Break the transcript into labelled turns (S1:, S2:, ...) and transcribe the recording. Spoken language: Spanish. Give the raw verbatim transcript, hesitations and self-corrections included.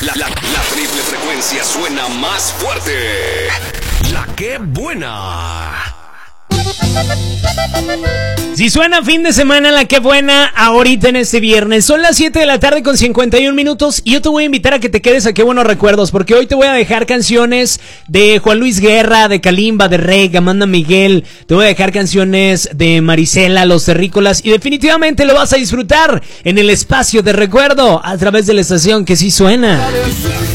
S1: La, la, la triple frecuencia suena más fuerte. La que buena.
S2: Si suena fin de semana, la que buena, ahorita en este viernes. Son las siete de la tarde con cincuenta y un minutos y yo te voy a invitar a que te quedes a Qué Buenos Recuerdos, porque hoy te voy a dejar canciones de Juan Luis Guerra, de Kalimba, de Reg, Amanda Miguel. Te voy a dejar canciones de Marisela, Los Terrícolas, y definitivamente lo vas a disfrutar en el espacio de recuerdo a través de la estación que sí suena.